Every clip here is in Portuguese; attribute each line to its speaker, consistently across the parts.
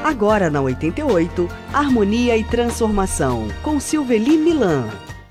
Speaker 1: Agora na 88, Harmonia e Transformação, com Silveli Milan.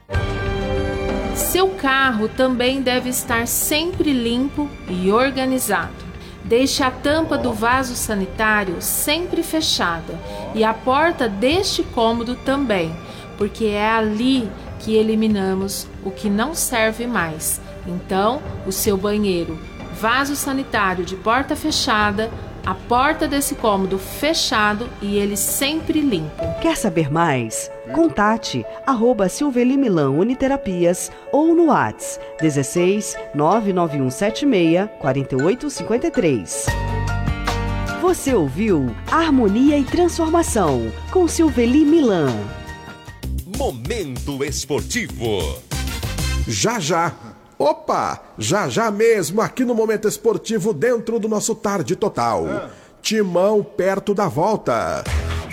Speaker 2: Seu carro também deve estar sempre limpo e organizado. Deixe a tampa do vaso sanitário sempre fechada e a porta deste cômodo também, porque é ali que eliminamos o que não serve mais. Então, o seu banheiro, vaso sanitário de porta fechada, a porta desse cômodo fechado e ele sempre limpo.
Speaker 1: Quer saber mais? Contate @Silveli Milan Uniterapias ou no WhatsApp 16 99176 4853. Você ouviu Harmonia e Transformação com Silveli Milan.
Speaker 3: Momento Esportivo.
Speaker 4: Já já. Opa! Já mesmo aqui no Momento Esportivo dentro do nosso Tarde Total. Timão perto da volta.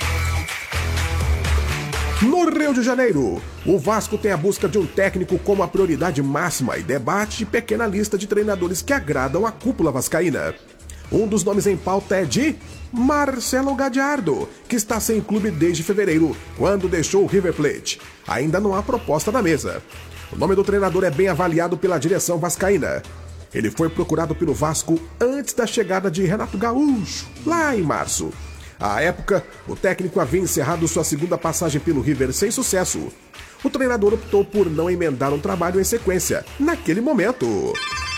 Speaker 4: No Rio de Janeiro, o Vasco tem a busca de um técnico como a prioridade máxima e debate pequena lista de treinadores que agradam a cúpula vascaína. Um dos nomes em pauta é de Marcelo Gadiardo, que está sem clube desde fevereiro, quando deixou o River Plate. Ainda não há proposta na mesa. O nome do treinador é bem avaliado pela direção vascaína. Ele foi procurado pelo Vasco antes da chegada de Renato Gaúcho, lá em março. À época, o técnico havia encerrado sua segunda passagem pelo River sem sucesso. O treinador optou por não emendar um trabalho em sequência, naquele momento.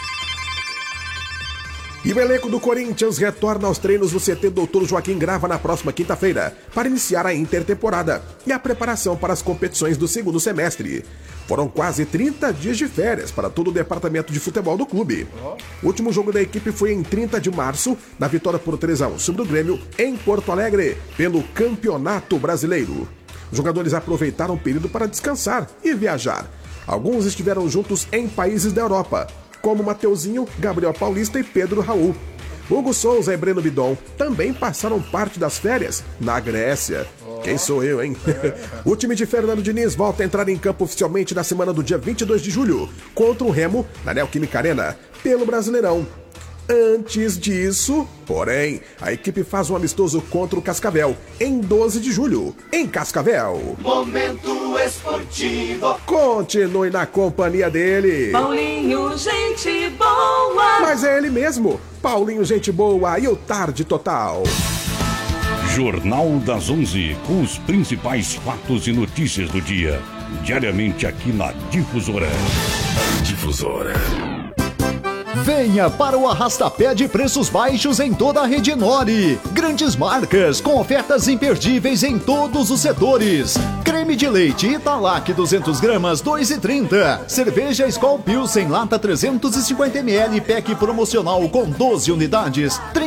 Speaker 4: E o elenco do Corinthians retorna aos treinos no CT Dr. Joaquim Grava na próxima quinta-feira, para iniciar a intertemporada e a preparação para as competições do segundo semestre. Foram quase 30 dias de férias para todo o departamento de futebol do clube. O último jogo da equipe foi em 30 de março, na vitória por 3-1 sobre o Grêmio, em Porto Alegre, pelo Campeonato Brasileiro. Os jogadores aproveitaram o período para descansar e viajar. Alguns estiveram juntos em países da Europa, como Mateuzinho, Gabriel Paulista e Pedro Raul. Hugo Souza e Breno Bidon também passaram parte das férias na Grécia. Quem sou eu, hein? O time de Fernando Diniz volta a entrar em campo oficialmente na semana do dia 22 de julho, contra o Remo, na Neoquímica Arena, pelo Brasileirão. Antes disso, porém, a equipe faz um amistoso contra o Cascavel, em 12 de julho, em Cascavel.
Speaker 5: Momento Esportivo.
Speaker 4: Continue na companhia dele.
Speaker 5: Paulinho, gente boa.
Speaker 4: Mas é ele mesmo, Paulinho, gente boa e o Tarde Total.
Speaker 6: Jornal das 11, com os principais fatos e notícias do dia. Diariamente aqui na Difusora.
Speaker 3: Difusora.
Speaker 7: Venha para o arrastapé de preços baixos em toda a rede Nori. Grandes marcas com ofertas imperdíveis em todos os setores. Creme de leite Italac 200 gramas 2,30. Cerveja Skol Pilsen lata 350 ml pack promocional com 12 unidades R$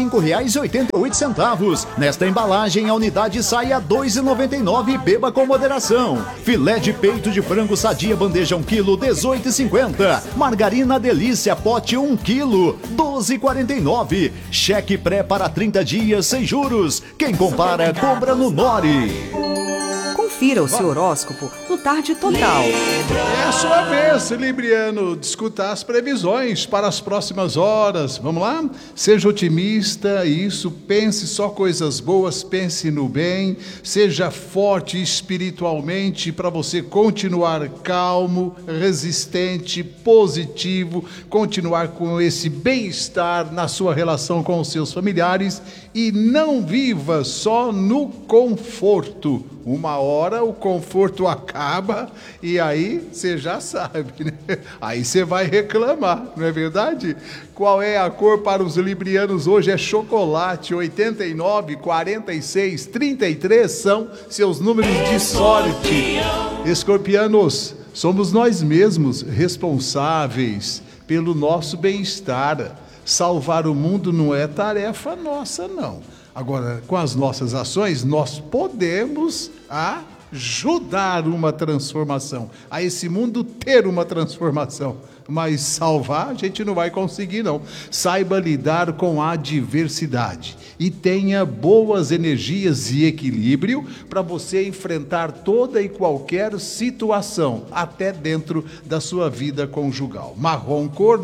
Speaker 7: 35,88. Nesta embalagem a unidade sai a R$ 2,99 e beba com moderação. Filé de peito de frango sadia bandeja 1 kg 18,50. Margarina Delícia pote 1 kg 12,49. Cheque pré para 30 dias sem juros. Quem compara compra no Nori.
Speaker 1: Confira o seu horóscopo no Tarde Total.
Speaker 8: É a sua vez, Libriano, de escutar as previsões para as próximas horas. Vamos lá? Seja otimista, isso, pense só coisas boas, pense no bem, seja forte espiritualmente para você continuar calmo, resistente, positivo, continuar com esse bem-estar na sua relação com os seus familiares e não viva só no conforto. Uma hora o conforto acaba e aí você já sabe, né? Aí você vai reclamar, não é verdade? Qual é a cor para os librianos hoje? É chocolate. 89, 46, 33 são seus números de sorte. Escorpianos, somos nós mesmos responsáveis pelo nosso bem-estar. Salvar o mundo não é tarefa nossa, não. Agora, com as nossas ações, nós podemos ajudar uma transformação, a esse mundo ter uma transformação. Mas salvar a gente não vai conseguir, não. Saiba lidar com a adversidade. e tenha boas energias e equilíbrio para você enfrentar toda e qualquer situação, até dentro da sua vida conjugal. Marrom cor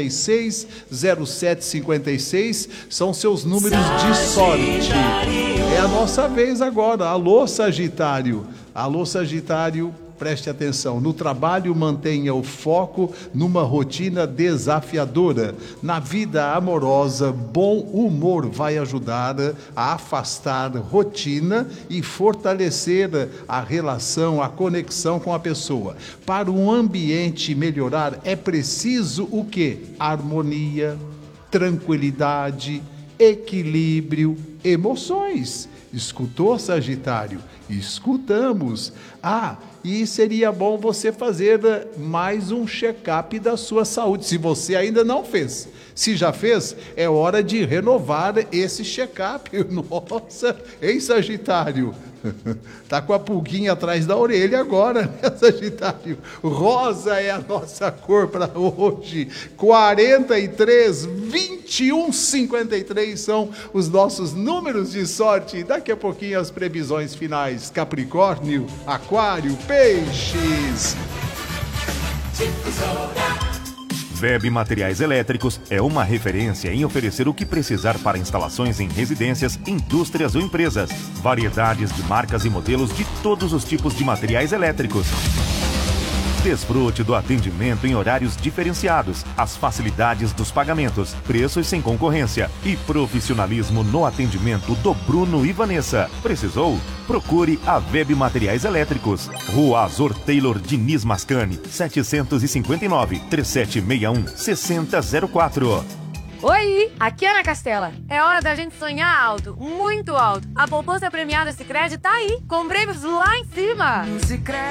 Speaker 8: 960756 são seus números de sorte. É a nossa vez agora. Alô, Sagitário. Alô, Sagitário. Preste atenção, no trabalho mantenha o foco numa rotina desafiadora. Na vida amorosa, bom humor vai ajudar a afastar rotina e fortalecer a relação, a conexão com a pessoa. Para um ambiente melhorar, é preciso o quê? Harmonia, tranquilidade, equilíbrio, emoções. Escutou, Sagitário? Escutamos. E seria bom você fazer mais um check-up da sua saúde, se você ainda não fez. Se já fez, é hora de renovar esse check-up. Nossa, hein, Sagitário? Tá com a pulguinha atrás da orelha agora, né, Sagitário? Rosa é a nossa cor para hoje. 43, 21, 53 são os nossos números de sorte. Daqui a pouquinho as previsões finais. Capricórnio, Aquário, Peixes.
Speaker 9: Web Materiais Elétricos é uma referência em oferecer o que precisar para instalações em residências, indústrias ou empresas. Variedades de marcas e modelos de todos os tipos de materiais elétricos. Desfrute do atendimento em horários diferenciados, as facilidades dos pagamentos, preços sem concorrência e profissionalismo no atendimento do Bruno e Vanessa. Precisou? Procure a Web Materiais Elétricos. Rua Azor Taylor Diniz Mascani, 759, 3761-6004.
Speaker 10: Oi, aqui é Ana Castela. É hora da gente sonhar alto, muito alto. A poupança premiada Sicredi tá aí, com prêmios lá em cima.